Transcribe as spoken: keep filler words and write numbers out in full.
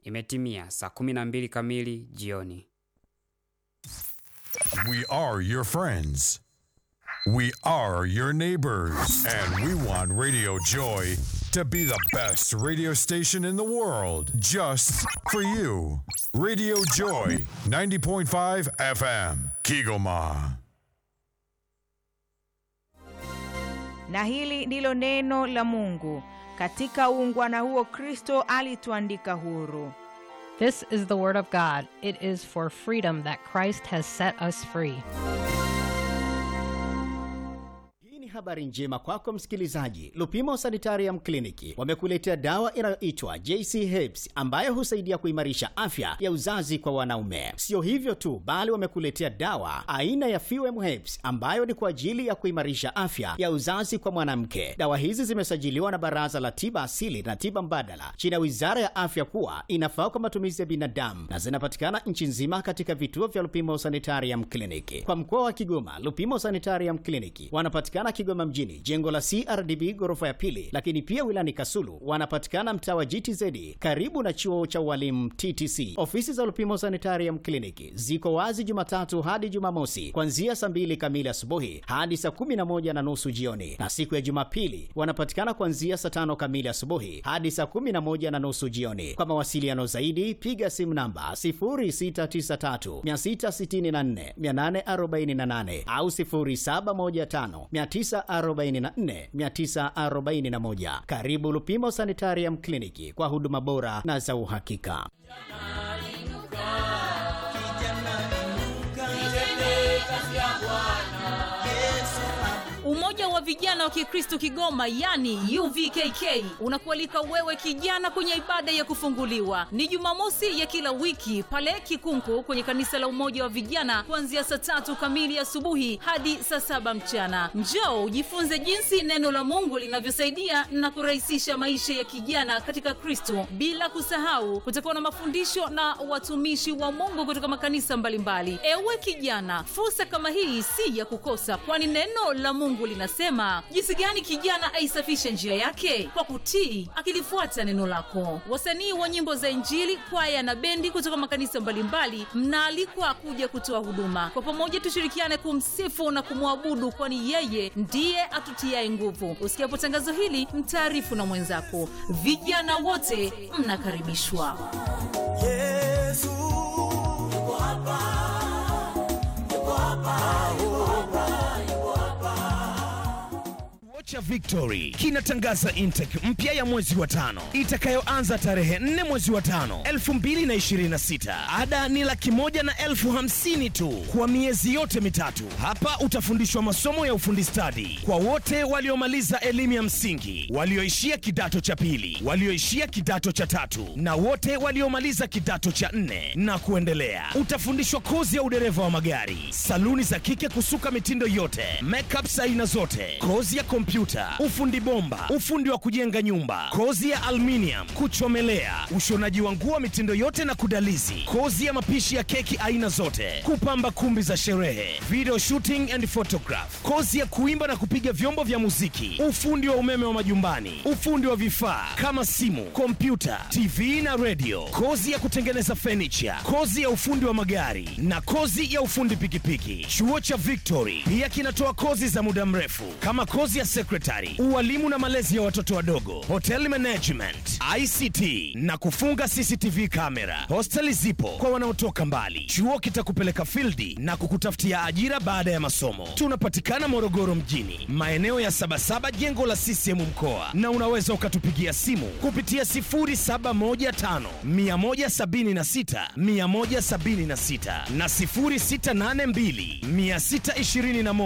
Imetimia saa kumi na mbili kamili jioni. We are your friends. We are your neighbors. And we want Radio Joy to be the best radio station in the world just for you. Radio Joy ninety point five F M, Kigoma. Na hili ndilo neno la Mungu. Katika uungwana huo Kristo alituandika huru. This is the word of God. It is for freedom that Christ has set us free. Habari njema kwako msikilizaji. Lupimo Sanitarium Clinic wamekuletea dawa inayoitwa J C Herbs ambayo husaidia kuimarisha afya ya uzazi kwa wanaume. Sio hivyo tu, bali wamekuletea dawa aina ya Fewem Herbs ambayo ni kwa ajili ya kuimarisha afya ya uzazi kwa mwanamke. Dawa hizi zimesajiliwa na Baraza la Tiba Asili na Tiba Mbadala chini ya Wizara ya Afya kuwa inafaa kwa matumizi ya binadamu na zinapatikana nchi nzima katika vituo vya Lupimo Sanitarium Clinic. Kwa mkoa wa Kigoma, Lupimo Sanitarium Clinic wanapatikana Kigoma mjini, jengo la C R D B ghorofa ya pili, lakini pia wilani Kasulu wanapatikana mtaa wa G T Z karibu na chuo cha walimu T T C. Ofisi za Lupimo Sanitarium Clinic ziko wazi Jumatatu hadi Jumamosi kuanzia saa mbili kamili asubuhi hadi saa kumi na moja na nusu jioni, na siku ya Jumapili wanapatikana kuanzia saa tano kamili asubuhi hadi saa kumi na moja na nusu jioni. Kwa mawasiliano zaidi piga simu namba sifuri sita tisa tatu sita sita nne nane arobaini na nane au sifuri saba moja tano tisa arobaini na nne tisa arobaini na moja. Karibu Lupimo Sanitarium Clinic kwa huduma bora na za uhakika. Umoja wa Vijana wa Kikristo Kigoma, yani U V K K, unakualika wewe kijana kwenye ibada ya kufunguliwa. Ni Jumamosi ya kila wiki pale Kikunku kwenye kanisa la Umoja wa Vijana kuanzia saa tatu kamili asubuhi hadi saa saba mchana. Njoo ujifunze jinsi neno la Mungu linavyosaidia na kurahisisha maisha ya kijana katika Kristo. Bila kusahau kutakuwa na mafundisho na watumishi wa Mungu kutoka makanisa mbalimbali. Ewe kijana, fursa kama hii si ya kukosa, kwani neno la Mungu linasema jinsi gani kijana aisafishe njia yake kwa kutii akilifuata neno lako. Wasanii wa nyimbo za Injili, kwaya na bendi kutoka makanisa mbalimbali mnaalikwa kuja kutoa huduma. Kwa pamoja tushirikiane kumsifu na kumwabudu, kwani yeye ndiye atutiaye nguvu. Usikiapo tangazo hili, mtaarifu na mwenzako. Vijana wote mnakaribishwa. Yesu yuko hapa, yuko hapa, yuko hapa. Cha Victory kinatangaza intake mpya ya mwezi wa tano itakayoanza tarehe nne mwezi wa tano elfu mbili na ishirini na sita. Ada ni laki moja na elfu hamsini tu kwa miezi yote mitatu. Hapa utafundishwa masomo ya ufundi stadi kwa wote waliomaliza elimu ya msingi, walioishia kidato cha pili, walioishia kidato cha tatu na wote waliomaliza kidato cha nne na kuendelea. Utafundishwa kozi ya udereva wa magari, saluni za kike kusuka mitindo yote, makeup aina zote, kozi ya kompyuta, ufundi bomba, ufundi wa kujenga nyumba, kozi ya aluminium, kuchomelea, ushonaji wa nguo mitindo yote na kudalizi, kozi ya mapishi ya keki aina zote, kupamba kumbi za sherehe, video shooting and photograph, kozi ya kuimba na kupiga vyombo vya muziki, ufundi wa umeme wa majumbani, ufundi wa vifaa kama simu, kompyuta, T V na radio, kozi ya kutengeneza furniture, kozi ya ufundi wa magari na kozi ya ufundi pikipiki. Chuo cha Victory pia kinatoa kozi za muda mrefu kama kozi ya secretary, ualimu na malezi ya watoto wadogo, hotel management, I C T na kufunga C C T V kamera. Hosteli zipo kwa wanaotoka mbali. Chuo kitakupeleka fieldi na kukutafutia ajira baada ya masomo. Tunapatikana Morogoro mjini, maeneo ya Sabasaba, jengo la C C M mkoa, na unaweza ukatupigia simu kupitia sifuri saba moja tano mia moja sabini na sita mia moja sabini na sita na sifuri sita nane mbili mia sita ishirini na moja